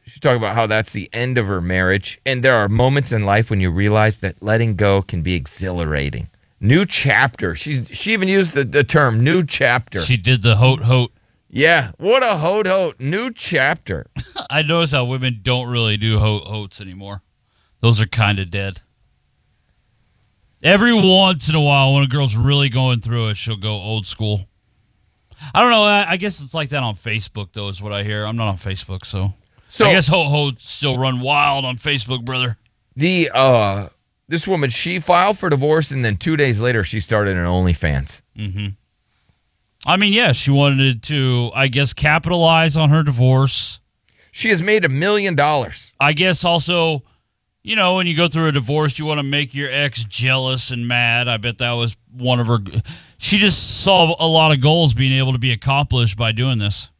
She talked about how that's the end of her marriage. And there are moments in life when you realize that letting go can be exhilarating. New chapter. She even used the term new chapter. She did the hote. Yeah, what a hote. New chapter. I notice how women don't really do hotes anymore. Those are kind of dead. Every once in a while, when a girl's really going through it, she'll go old school. I don't know. I guess it's like that on Facebook, though, is what I hear. I'm not on Facebook, so I guess hotes still run wild on Facebook, brother. This woman, she filed for divorce, and then 2 days later, she started an OnlyFans. Mm-hmm. I mean, yeah, she wanted to, I guess, capitalize on her divorce. She has made $1 million. I guess also, you know, when you go through a divorce, you want to make your ex jealous and mad. I bet that was one of her. She just saw a lot of goals being able to be accomplished by doing this.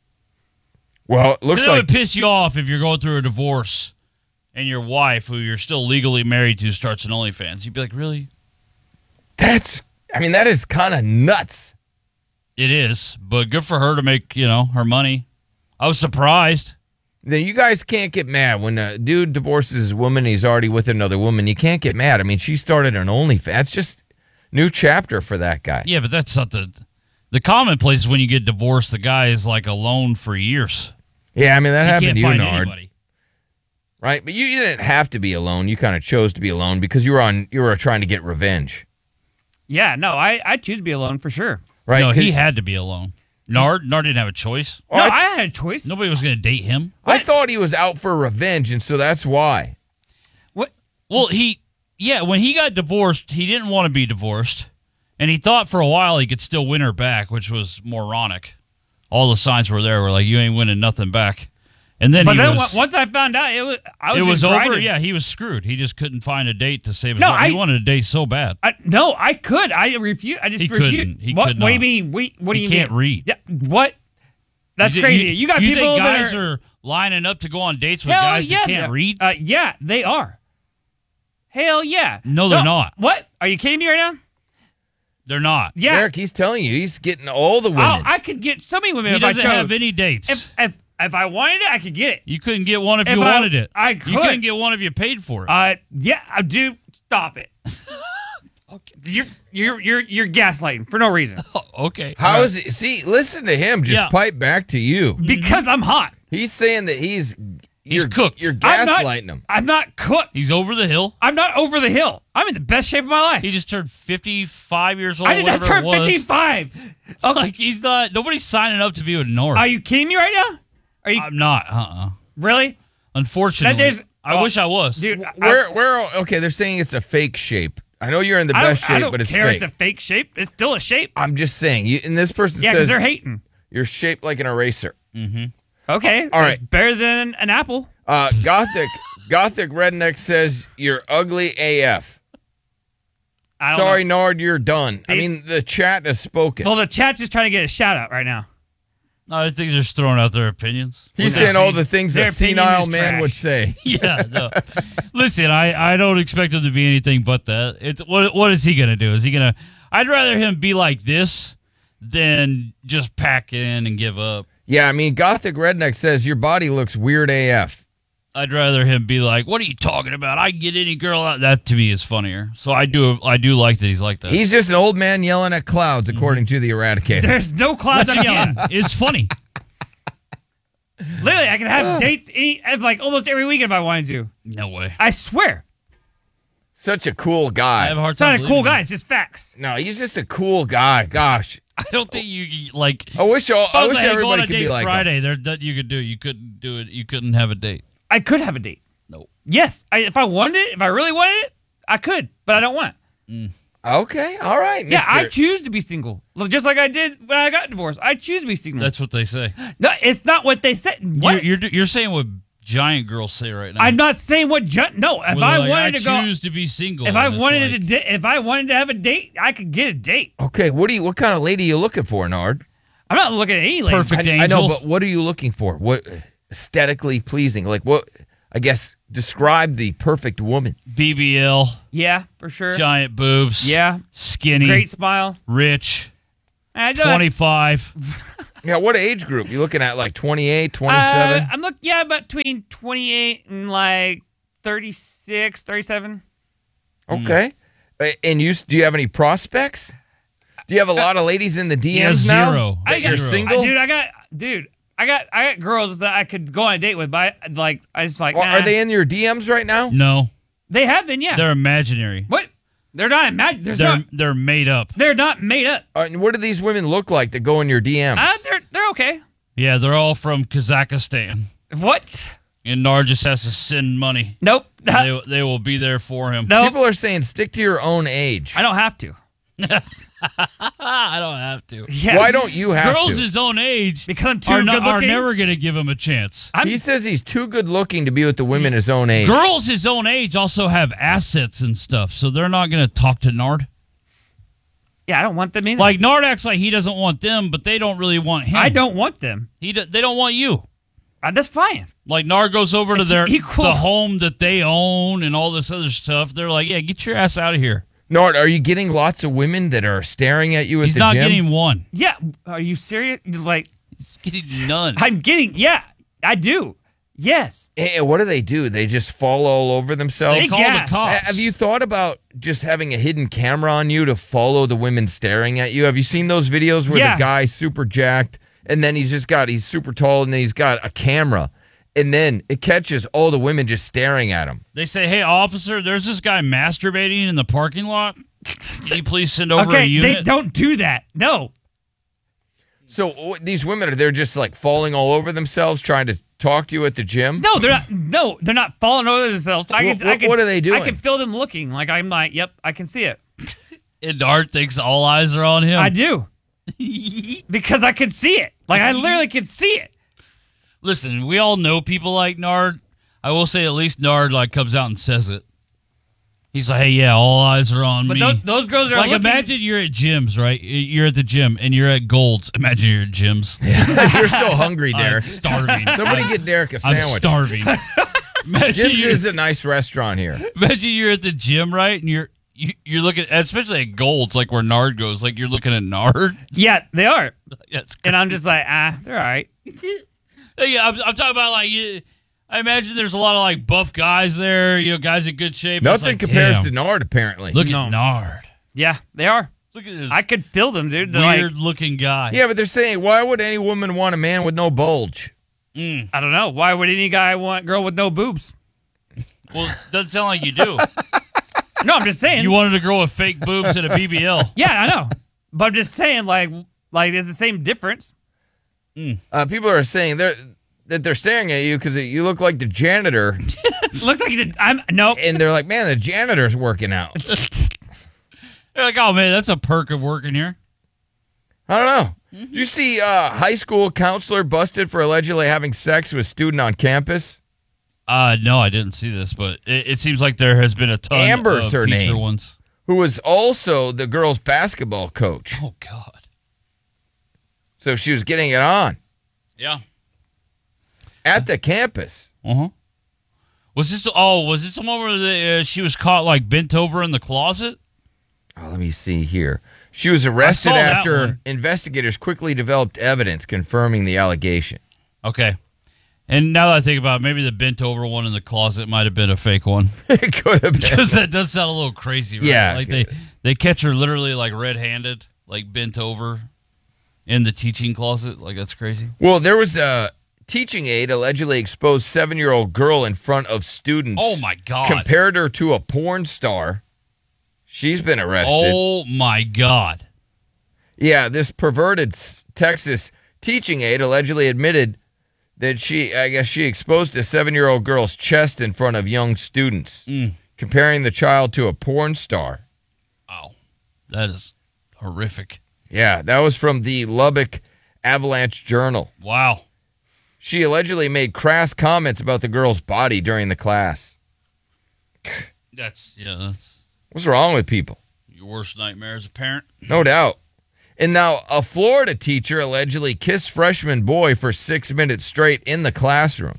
Well, it looks like it would piss you off if you're going through a divorce and your wife, who you're still legally married to, starts an OnlyFans. You'd be like, really? That is kind of nuts. It is, but good for her to make, her money. I was surprised. Then you guys can't get mad when a dude divorces his woman. He's already with another woman. You can't get mad. I mean, she started an OnlyFans. That's just new chapter for that guy. Yeah, but that's not the commonplace is when you get divorced, the guy is like alone for years. Yeah, I mean, that happened to you, Nard. Anybody. Right, but you didn't have to be alone. You kind of chose to be alone because you were trying to get revenge. Yeah, no, I choose to be alone for sure. Right? No, he had to be alone. Nard didn't have a choice. No, I had a choice. Nobody was going to date him. I thought he was out for revenge, and so that's why. What? Well, when he got divorced, he didn't want to be divorced, and he thought for a while he could still win her back, which was moronic. All the signs were there. Were like, you ain't winning nothing back. And then, once I found out, it was over. grinding. Yeah, he was screwed. He just couldn't find a date to save his life. He wanted a date so bad. I could. I refuse. I just refuse. Couldn't. He what could not. do you mean? What do you mean? He can't read. Yeah, what? That's crazy. You got people think that guys are lining up to go on dates with Hell guys yeah, that can't read? Yeah, they are. Hell yeah. No, they're not. What? Are you kidding me right now? They're not. Yeah. Eric, he's telling you, he's getting all the women. I could get so many women He if I doesn't chose. have any dates. If I wanted it, I could get it. You couldn't get one if you wanted it. I could. You couldn't get one if you paid for it. Yeah, I do. Stop it. Okay. You're gaslighting for no reason. Okay. How is it? See, listen to him. Just pipe back to you. Because I'm hot. He's saying that he's cooked. You're gaslighting him. I'm not cooked. He's over the hill. I'm not over the hill. I'm in the best shape of my life. He just turned 55 years old. I did not turn 55. Like he's not. Nobody's signing up to be with Nord. Are you kidding me right now? I'm not. Really? Unfortunately, I wish I was. Dude, okay, they're saying it's a fake shape. I know you're in the best shape, but it's fake. I don't care. It's a fake shape. It's still a shape. I'm just saying. And this person says because they're hating. You're shaped like an eraser. Mm-hmm. Okay. All right. It's better than an apple. Gothic Redneck says you're ugly AF. Sorry, Nard, you're done. See? I mean, the chat has spoken. Well, the chat's just trying to get a shout out right now. I think they're just throwing out their opinions. He's saying all the things a senile man would say. Yeah, no. Listen, I don't expect him to be anything but that. It's what is he going to do? Is he going to... I'd rather him be like this than just pack in and give up. Yeah, I mean, Gothic Redneck says your body looks weird AF. I'd rather him be like, what are you talking about? I can get any girl out. That to me is funnier. So I do like that he's like that. He's just an old man yelling at clouds, according to the Eradicator. There's no clouds I'm yelling. It's funny. Literally, I can have dates like almost every week if I wanted to. No way. I swear. Such a cool guy. I have a hard it's not time a cool guy. It's just facts. No, he's just a cool guy. Gosh. I don't think you like. I wish everybody could be like Friday. That you could do. You couldn't do it. You couldn't have a date. I could have a date. No. Yes, if I wanted it, if I really wanted it, I could, but I don't want it. Okay, all right. Yeah, I choose to be single, just like I did when I got divorced. I choose to be single. That's what they say. No, it's not what they said. What? You're saying what giant girls say right now. I'm not saying what no. If I wanted to go, choose to be single. If I wanted to have a date, I could get a date. Okay, what kind of lady are you looking for, Nard? I'm not looking at any lady. Perfect angel. I know, but what are you looking for? What aesthetically pleasing? Like what? I guess describe the perfect woman. BBL. Yeah, for sure. Giant boobs. Yeah. Skinny. Great smile. Rich. 25. Yeah, what age group? You looking at like 28, 27? I'm between 28 and like 36, 37. Okay. And do you have any prospects? Do you have a lot of ladies in the DMs Yeah, now? zero. That you're Zero. single? I got girls that I could go on a date with, but I just like, Well, nah. are they in your DMs right now? No, They have been, yeah. they're imaginary. What? They're not imagined. They're made up. They're not made up. And what do these women look like that go in your DMs? They're okay. Yeah, they're all from Kazakhstan. What? And Nar just has to send money. Nope. They will be there for him. Nope. People are saying stick to your own age. I don't have to. I don't have to. Yeah. Why don't you have Girls to? his own age Because I'm too are, good are looking? never going to give him a chance. He says he's too good looking to be with the women his own age. Girls his own age also have assets and stuff, so they're not going to talk to Nard. Yeah, I don't want them either. Like Nard acts like he doesn't want them, but they don't really want him. I don't want them. They don't want you. That's fine. Like Nard goes over to It's their equal. the home that they own and all this other stuff. They're like, yeah, get your ass out of here. Nard, are you getting lots of women that are staring at you at He's the not gym? getting one. Yeah. Are you serious? Like, He's getting none. I'm getting, yeah, I do. Yes. And what do? They just fall all over themselves? They call gas. the cops. Have you thought about just having a hidden camera on you to follow the women staring at you? Have you seen those videos where Yeah. the guy's super jacked and then he's super tall and then he's got a camera and then it catches all the women just staring at him? They say, hey, officer, there's this guy masturbating in the parking lot. Can you please send over a Okay, unit? they don't do that. No. So these women, they're just like falling all over themselves trying to talk to you at the gym? No, they're not. No, they're not falling over themselves. What are they doing? I can feel them looking. Like I'm like, yep, I can see it. And Nard thinks all eyes are on him. I do. Because I can see it. Like I literally can see it. Listen, we all know people like Nard. I will say at least Nard like comes out and says it. He's like, hey, yeah, all eyes are on But me. those girls are like, looking. imagine you're at gyms, right? You're at the gym and you're at Gold's. Imagine you're at gyms. You're so hungry, I'm Derek. starving. Somebody get Derek a I'm sandwich. starving. Imagine Jim's you're, is a nice restaurant here. imagine you're at the gym, right? And you're looking, especially at Gold's, like where Nard goes. Like you're looking at Nard. Yeah, they are. That's And I'm just like, they're all right. Yeah, I'm talking about like I imagine there's a lot of like buff guys there, guys in good shape. It's Nothing like, compares damn, to Nard, apparently. Look No. at Nard. Yeah, they are. Look at this I could feel them, dude. They're weird looking guy. Yeah, but they're saying, why would any woman want a man with no bulge? like, I don't know. Why would any guy want a girl with no boobs? Well, it doesn't sound like you do. No, I'm just saying. You wanted a girl with fake boobs and a BBL. Yeah, I know. But I'm just saying, like there's the same difference. People are saying that they're staring at you because you look like the janitor, Looks like no. and they're like, man, the janitor's working out. They're like, oh man, that's a perk of working here. I don't know. Did you see high school counselor busted for allegedly having sex with a student on campus? No, I didn't see this, but it seems like there has been a ton Amber's of her teacher name. ones. Who was also the girls' basketball coach. Oh God. So she was getting it on Yeah. at the campus. Uh-huh. Was this the one where she was caught like bent over in the closet? Oh, let me see here. She was arrested I saw that after one. investigators quickly developed evidence confirming the allegation. Okay. And now that I think about it, maybe the bent over one in the closet might have been a fake one. It could have been. Because that does sound a little crazy, right? Yeah. Like they catch her literally like red-handed, like bent over in the teaching closet. Like that's crazy. Well, there was a teaching aide allegedly exposed 7-year-old girl in front of students. Oh my God. Compared her to a porn star. She's been arrested. Oh my God. Yeah, this perverted Texas teaching aide allegedly admitted that she exposed a 7-year-old girl's chest in front of young students, comparing the child to a porn star. Wow. That is horrific. Yeah, that was from the Lubbock Avalanche Journal. Wow. She allegedly made crass comments about the girl's body during the class. That's What's wrong with people? your worst nightmare as a parent. No doubt. And now a Florida teacher allegedly kissed freshman boy for 6 minutes straight in the classroom.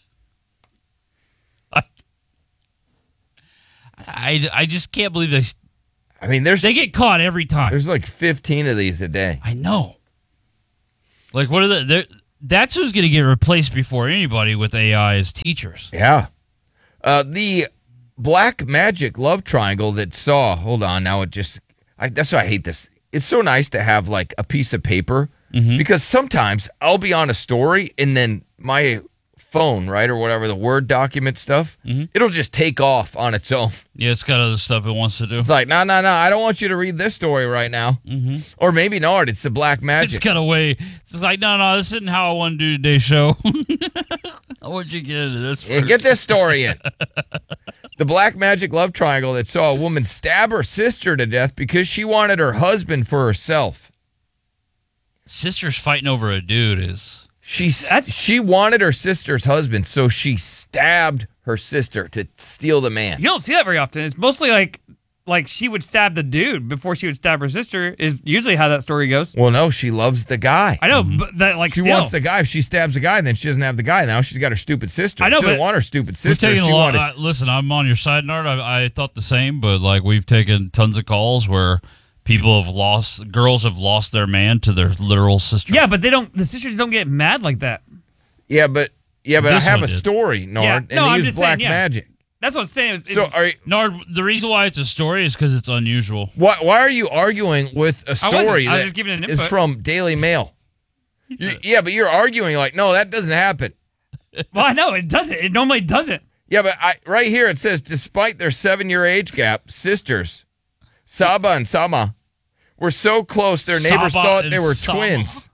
I just can't believe I mean, they get caught every time. there's like 15 of these a day. I know. Like, what are that's who's going to get replaced before anybody with AI as teachers. Yeah. The black magic love triangle that saw, hold on, now it just, that's why I hate this. It's so nice to have like a piece of paper because sometimes I'll be on a story and then my phone, right, or whatever, the Word document stuff, it'll just take off on its own. Yeah, it's got other stuff it wants to do. It's like, no, I don't want you to read this story right now. Or maybe not, it's the black magic. It's got a way. It's like, no, this isn't how I want to do today's show. I want you to get into this first. Yeah, get this story in. The black magic love triangle that saw a woman stab her sister to death because she wanted her husband for herself. Sisters fighting over a dude is... She wanted her sister's husband, so she stabbed her sister to steal the man. You don't see that very often. It's mostly like she would stab the dude before she would stab her sister is usually how that story goes. Well, no, she loves the guy. I know, but that She wants the guy. If she stabs the guy, then she doesn't have the guy. Now she's got her stupid sister. I know, she doesn't but want her stupid We've sister. taken She a lot. wanted. Listen, I'm on your side, Nard. I thought the same, but like we've taken tons of calls where girls have lost their man to their literal sister. Yeah, but the sisters don't get mad like that. Yeah, but I This have one a did. story, Nard, Yeah. and No, they I'm use just black saying, yeah. magic. That's what I'm saying. So, Nard, the reason why it's a story is because it's unusual. why are you arguing with a story I was that just giving an is input. from Daily Mail? Yeah, but you're arguing like, no, that doesn't happen. Well, I know it doesn't. It normally doesn't. Yeah, but right here it says, despite their 7-year age gap, sisters Saba and Sama were so close their neighbors Saba thought and they were Sama. twins.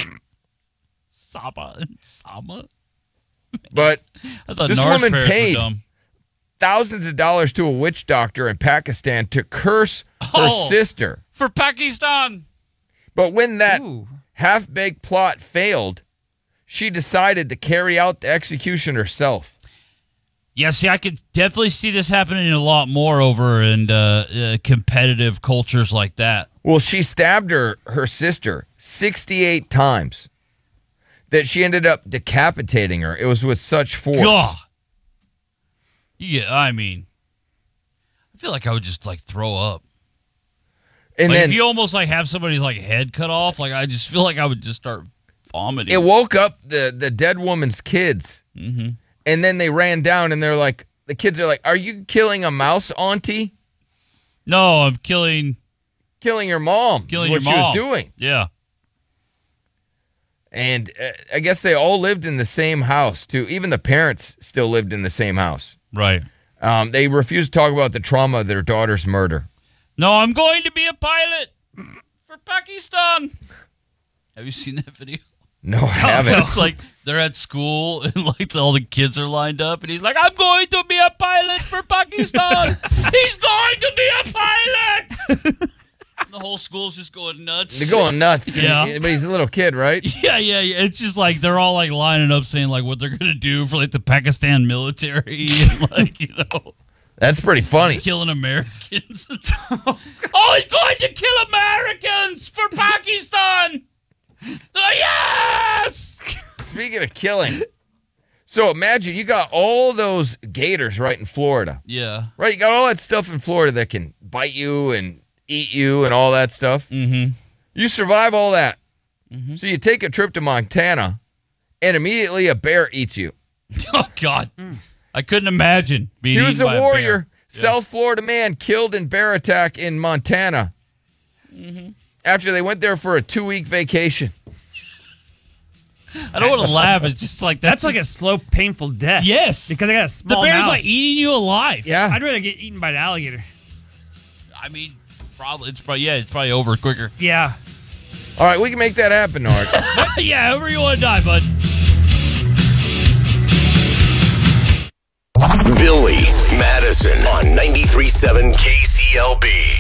Saba and Sama? But I thought this Nard's woman parents were paid dumb. thousands of dollars to a witch doctor in Pakistan to curse her Oh. sister. For Pakistan. But when that Ooh. half-baked plot failed, she decided to carry out the execution herself. Yeah, see, I could definitely see this happening a lot more over in competitive cultures like that. Well, she stabbed her sister 68 times that she ended up decapitating her. It was with such force. God. Yeah, I mean, I feel like I would just like throw up. And Like then if you almost like have somebody's like head cut off, like I just feel like I would just start vomiting. it woke up the dead woman's kids. Mm-hmm. And then they ran down and they're like, the kids are like, are you killing a mouse, auntie? No, I'm killing Killing your mom. Killing is what your mom. she was doing. Yeah. And I guess they all lived in the same house, too. Even the parents still lived in the same house. Right. They refused to talk about the trauma of their daughter's murder. No, I'm going to be a pilot for Pakistan. Have you seen that video? No, I haven't. It's like they're at school and like all the kids are lined up and he's like, I'm going to be a pilot for Pakistan. He's going to be a pilot. And the whole school's just going nuts. They're going nuts. Yeah. But he's a little kid, right? Yeah. It's just like they're all like lining up saying like what they're going to do for like the Pakistan military and like, you know. That's pretty funny. Killing Americans. Oh, he's going to kill Americans for Pakistan. Yes! Speaking of killing, so imagine you got all those gators right in Florida, Yeah. right? You got all that stuff in Florida that can bite you and eat you and all that stuff. Mm-hmm. You survive all that. So you take a trip to Montana and immediately a bear eats you. Oh, God. I couldn't imagine being He was eaten a by warrior, bear. South Florida man killed in bear attack in Montana after they went there for a 2-week vacation. I don't want to laugh. It's just like That's like a slow, painful death. Yes. Because I got a The small bear's mouth. like eating you alive. Yeah. I'd rather get eaten by an alligator. I mean, it's probably over quicker. Yeah. All right, we can make that happen, Nard. Yeah, however you want to die, bud. Billy Madison on 93.7 KCLB.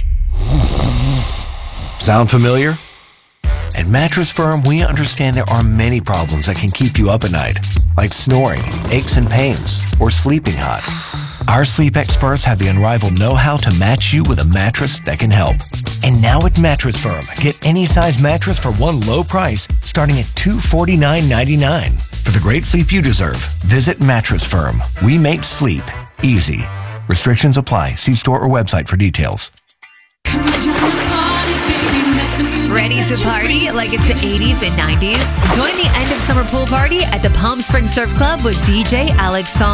Sound familiar? At Mattress Firm, we understand there are many problems that can keep you up at night, like snoring, aches and pains, or sleeping hot. Our sleep experts have the unrivaled know-how to match you with a mattress that can help. And now at Mattress Firm, get any size mattress for one low price, starting at $249.99. For the great sleep you deserve, visit Mattress Firm. We make sleep easy. Restrictions apply. See store or website for details. Come and join the party, baby. Let the music Ready to party like it's the 80s and 90s? Join the end of summer pool party at the Palm Springs Surf Club with DJ Alex Song.